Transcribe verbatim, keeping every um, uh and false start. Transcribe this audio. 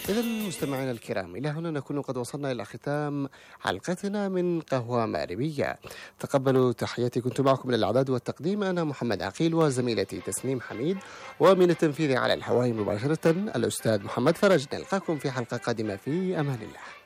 إذا مستمعينا الكرام، إلى هنا نكون قد وصلنا إلى ختام حلقتنا من قهوة مغربية. تقبلوا تحياتي، كنت معكم من الإعداد والتقديم أنا محمد عقيل وزميلتي تسنيم حميد، ومن التنفيذ على الهواء مباشرة الأستاذ محمد فرج. نلقاكم في حلقة قادمة في أمان الله.